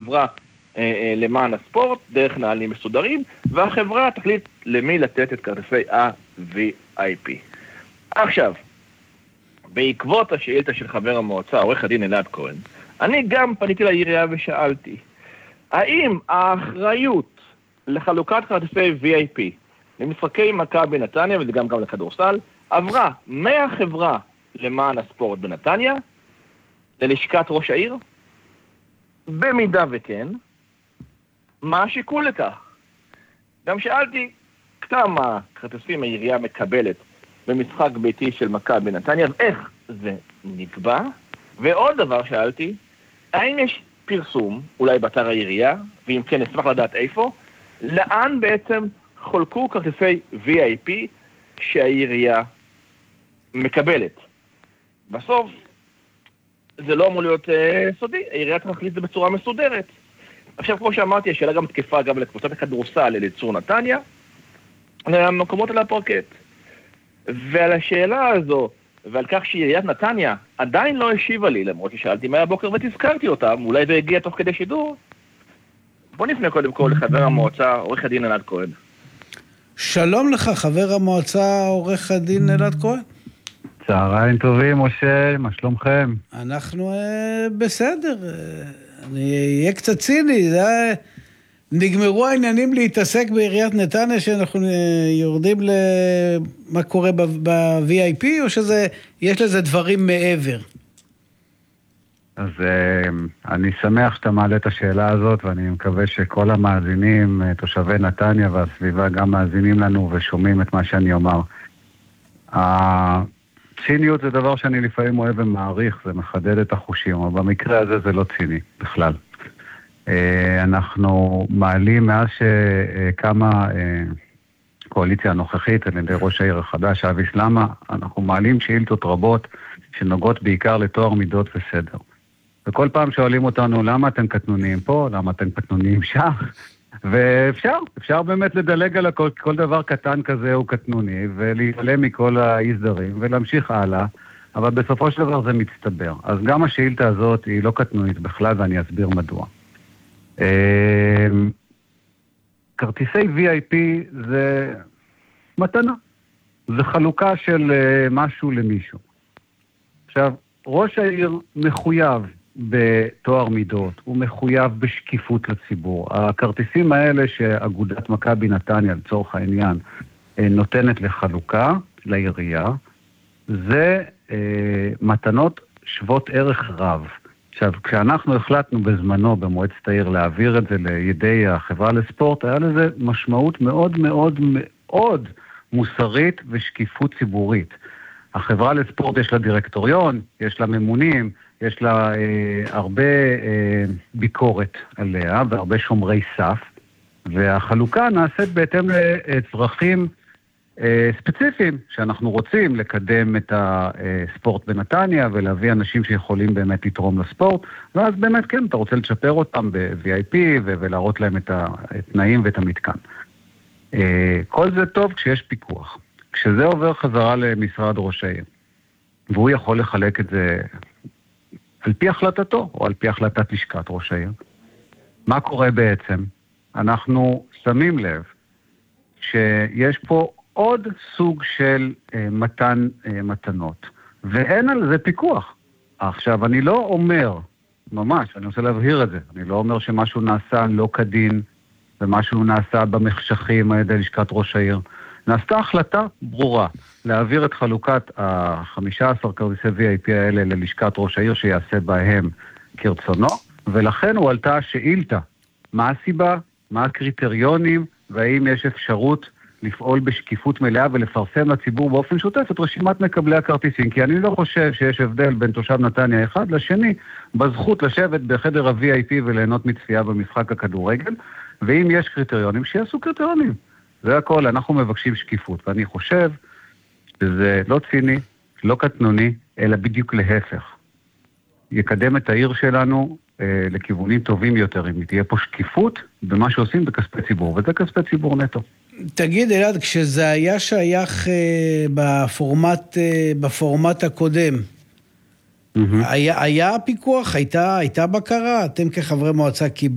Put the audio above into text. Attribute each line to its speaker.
Speaker 1: החברה למען הספורט, דרך נהלים מסודרים, והחברה תחליט למי לתת את כרטיסי ה-VIP. עכשיו, בעקבות השאילתה של חבר המועצה, עורך הדין אלעד כהן, אני גם פניתי לעירייה ושאלתי, האם האחריות לחלוקת כרטיסי VIP למשחקי מכבי בנתניה, וזה גם לכדורסל, עברה מהחברה למען הספורט בנתניה ללשכת ראש העיר? במידה וכן, מה השיקול לכך? גם שאלתי כמה כרטיסים העירייה מקבלת במשחק ביתי של מכבי בנתניה, ואיך זה נקבע? ועוד דבר שאלתי, האם יש פרסום, אולי באתר העירייה, ואם כן נשמח לדעת איפה, לאן בעצם חולקו כרטיסי VIP שהעירייה מקבלת? בסוף, זה לא אמור להיות סודי, העירייה צריך להחליט זה בצורה מסודרת. עכשיו, כמו שאמרתי, השאלה גם תקפה גם לקבוצת הכדורסל לצור נתניה, למקומות על הפרקט. ועל השאלה הזו, ועל כך שעיריית נתניה עדיין לא השיבה לי, למרות ששאלתי מהבוקר ותזכרתי אותם, אולי זה הגיע תוך כדי שידור. בוא נפנה קודם כל לחבר המועצה, עורך הדין אלעד כהן.
Speaker 2: שלום לך, חבר המועצה, עורך הדין אלעד כהן.
Speaker 3: צהריים טובים, משה, מה שלומכם?
Speaker 2: אנחנו בסדר, אני אהיה קצת ציני, נגמרו העניינים להתעסק בעיריית נתניה, שאנחנו יורדים למה קורה ב-VIP, או שיש לזה דברים מעבר?
Speaker 3: אז אני שמח שאתה מעלה את השאלה הזאת, ואני מקווה שכל המאזינים, תושבי נתניה והסביבה, גם מאזינים לנו ושומעים את מה שאני אומר. הציניות זה דבר שאני לפעמים אוהב ומעריך, זה מחדד את החושים, אבל במקרה הזה זה לא ציני בכלל. אנחנו מעלים מאז שקמה קואליציה הנוכחית על ידי ראש העיר החדש, אבי סלמה, אנחנו מעלים שאילתות רבות שנוגעות בעיקר לתואר מידות וסדר. וכל פעם שואלים אותנו למה אתם קטנוניים פה, למה אתם קטנוניים שם, ואפשר באמת לדלג על הכל, כל דבר קטן כזה הוא קטנוני, ולהתעלם מכל ההסדרים ולהמשיך הלאה, אבל בסופו של דבר זה מצטבר. אז גם השאילתה הזאת היא לא קטנונית בכלל, ואני אסביר מדוע. כרטיסי VIP זה מתנה, זה חלוקה של משהו למישהו. עכשיו, ראש העיר מחויב בתואר מידות, הוא מחויב בשקיפות לציבור. הכרטיסים האלה שאגודת מכבי נתניה, לצורך העניין, נותנת לחלוקה, לעירייה, זה מתנות שוות ערך רב. עכשיו, כשאנחנו החלטנו בזמנו במועצת העיר להעביר את זה לידי החברה לספורט, היה לזה משמעות מאוד מאוד מאוד מוסרית ושקיפות ציבורית. החברה לספורט יש לה דירקטוריון, יש לה ממונים, יש לה הרבה ביקורת עליה והרבה שומרי סף, והחלוקה נעשית בהתאם לצרכים ספציפיים שאנחנו רוצים לקדם את הספורט בנתניה ולהביא אנשים שיכולים באמת לתרום לספורט, ואז באמת כן, אתה רוצה לצ'פר אותם ב-VIP ולהראות להם את התנאים ואת המתקן. כל זה טוב כשיש פיקוח. כשזה עובר חזרה למשרד ראש העיר, והוא יכול לחלק את זה על פי החלטתו או על פי החלטת לשכת ראש העיר, מה קורה בעצם? אנחנו שמים לב שיש פה עוד סוג של מתנות, ואין על זה פיקוח. עכשיו, אני לא אומר, ממש, אני רוצה להבהיר את זה, אני לא אומר שמשהו נעשה לא כדין, ומשהו נעשה במחשכים על ידי לשכת ראש העיר. נעשתה החלטה ברורה, להעביר את חלוקת ה-15 כרטיסי VIP האלה ללשכת ראש העיר שיעשה בהם כרצונו, ולכן הוא עלתה השאילתה, מה הסיבה, מה הקריטריונים, והאם יש אפשרות לפעול בשקיפות מלאה ולפרסם לציבור באופן שוטף את רשימת מקבלי הכרטיסים, כי אני לא חושב שיש הבדל בין תושב נתניה אחד לשני, בזכות לשבת בחדר ה-VIP וליהנות מצפייה במשחק הכדורגל, ואם יש קריטריונים, שיעשו קריטריונים. זה הכל, אנחנו מבקשים שקיפות, ואני חושב שזה לא ציני, לא קטנוני, אלא בדיוק להפך. יקדם את העיר שלנו לכיוונים טובים יותר, אם תהיה פה שקיפות במה שעושים בכספי ציבור, וזה כספי ציבור נטו.
Speaker 2: תגיד אלעד, כשזה היה שייך בפורמט הקודם, היה פיקוח, הייתה בקרה, אתם כחברי מועצה